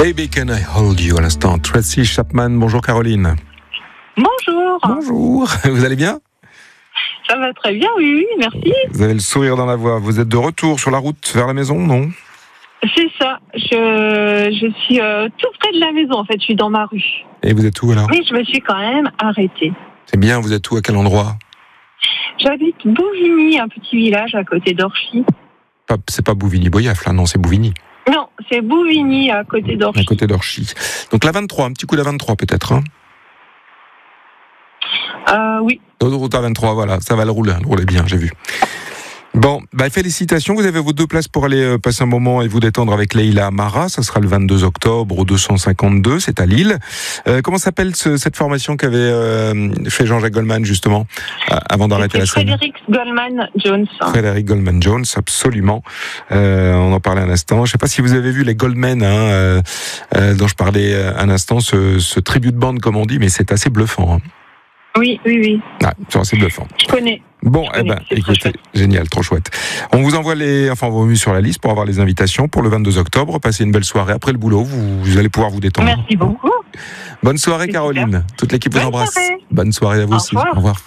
Baby Can I Hold You à l'instant. Tracy Chapman, bonjour Caroline. Bonjour. Bonjour, vous allez bien? Ça va très bien, oui, merci. Vous avez le sourire dans la voix. Vous êtes de retour sur la route vers la maison, non? C'est ça, je suis tout près de la maison, en fait, je suis dans ma rue. Et vous êtes où alors? Mais je me suis quand même arrêtée. C'est bien, vous êtes où? À quel endroit? J'habite Bouvigny, un petit village à côté d'Orchy. C'est pas Bouvigny-Boyaf, là, non, c'est Bouvigny. Non, c'est Bouvigny, à côté d'Orchy. À côté d'Orchy. Donc la 23, un petit coup de la 23 peut-être, hein? Oui. Autoroute A23, voilà, ça va le rouler bien, j'ai vu. Bon, félicitations, vous avez vos 2 places pour aller passer un moment et vous détendre avec Leïla Amara, ça sera le 22 octobre au 252, c'est à Lille. Comment s'appelle cette formation qu'avait fait Jean-Jacques Goldman justement, avant d'arrêter la scène? Frédéric Goldman Jones. Frédéric Goldman Jones, absolument. On en parlait un instant. Je ne sais pas si vous avez vu les Goldman, dont je parlais un instant, ce tribute band comme on dit, mais c'est assez bluffant. Hein. Oui. C'est assez bluffant. Je connais. Bon, écoutez, génial, trop chouette. On vous envoie on vous met sur la liste pour avoir les invitations pour le 22 octobre. Passez une belle soirée. Après le boulot, vous allez pouvoir vous détendre. Merci beaucoup. Bonne soirée, Caroline. Super. Toute l'équipe vous embrasse. Bonne soirée à vous aussi. Au revoir.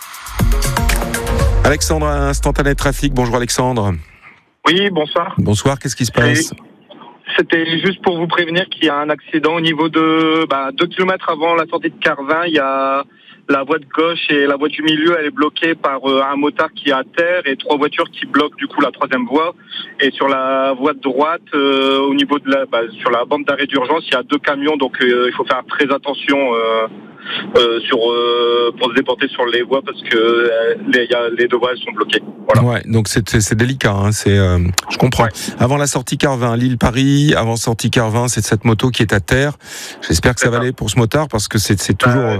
Alexandre, instantané trafic. Bonjour, Alexandre. Oui, bonsoir. Bonsoir, qu'est-ce qui se passe? C'était juste pour vous prévenir qu'il y a un accident au niveau de 2 km avant la sortie de Carvin. Il y a la voie de gauche et la voie du milieu, elle est bloquée par un motard qui est à terre et 3 voitures qui bloquent du coup la 3e voie. Et sur la voie de droite, au niveau de sur la bande d'arrêt d'urgence, il y a 2 camions, donc il faut faire très attention pour se déporter sur les voies parce que les 2 voies elles sont bloquées. Voilà. Ouais, donc c'est délicat. Hein, je comprends. Ouais. Avant la sortie Carvin, Lille-Paris, avant sortie Carvin, c'est cette moto qui est à terre. J'espère que ça va aller pour ce motard parce que c'est toujours.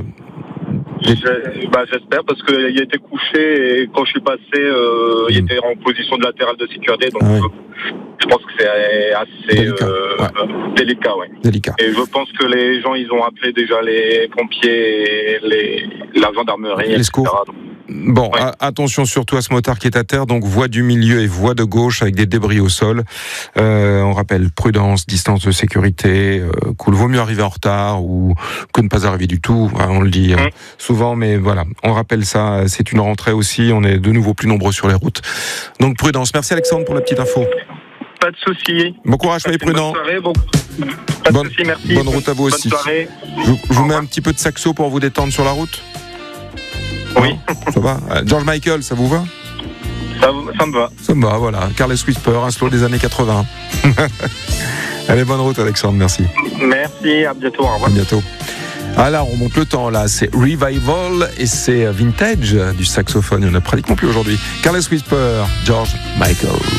J'espère parce qu'il a été couché et quand je suis passé, il était en position de latérale de sécurité. Donc je pense que c'est assez délicat. Délicat. Et je pense que les gens, ils ont appelé déjà les pompiers et la gendarmerie, les secours. Bon, attention surtout à ce motard qui est à terre, donc voie du milieu et voie de gauche avec des débris au sol. On rappelle, prudence, distance de sécurité, vaut mieux arriver en retard ou que ne pas arriver du tout, on le dit souvent, mais voilà, on rappelle ça, c'est une rentrée aussi, on est de nouveau plus nombreux sur les routes. Donc prudence, merci Alexandre pour la petite info. Pas de souci. Bon courage, soyez prudents. Pas de souci, merci. Bonne route à vous aussi. Bonne soirée. Je vous mets un petit peu de saxo pour vous détendre sur la route. Oui. Ça va? George Michael, ça vous va? Ça me va. Ça me va, voilà. Carles Whisper, un slow des années 80. Allez, bonne route, Alexandre, merci. Merci, à bientôt, au revoir. À bientôt. Ah là, on remonte le temps, là. C'est Revival et c'est Vintage du saxophone. Il n'y en a pratiquement plus aujourd'hui. Carles Whisper, George Michael.